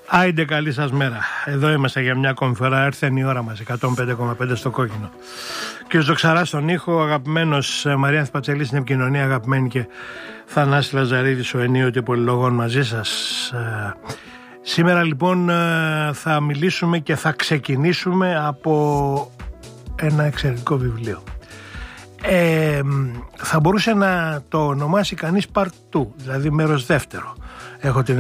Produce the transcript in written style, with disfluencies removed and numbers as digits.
Άιντε, καλή σας μέρα. Εδώ είμαστε για μια ακόμη φορά. Έρθεν η ώρα μας, 105,5 στο κόκκινο. Και ο Ζωξαράς στον ήχο, αγαπημένος Μαριάνθη Πατσελή στην επικοινωνία, αγαπημένη, και Θανάση Λαζαρίδης ο ενίοτε πολυλογών μαζί σας. Σήμερα λοιπόν θα μιλήσουμε και θα ξεκινήσουμε από ένα εξαιρετικό βιβλίο. Θα μπορούσε να το ονομάσει κανείς part 2, δηλαδή μέρος δεύτερο. Έχω την